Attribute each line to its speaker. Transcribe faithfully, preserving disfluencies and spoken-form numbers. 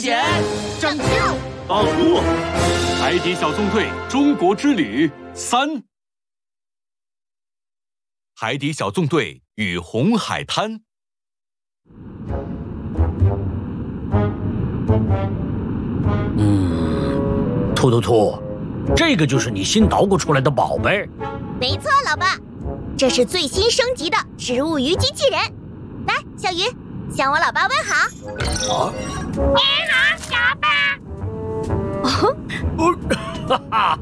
Speaker 1: 险！
Speaker 2: 拯救！
Speaker 3: 大河，海底小纵队中国之旅三。海底小纵队与红海滩。
Speaker 4: 嗯，突突突，这个就是你新捣鼓出来的宝贝？
Speaker 2: 没错，老爸，这是最新升级的植物鱼机器人。来，小鱼，向我老爸问好。
Speaker 4: 啊！
Speaker 2: 你好，老爸。
Speaker 4: 哦，哈哈，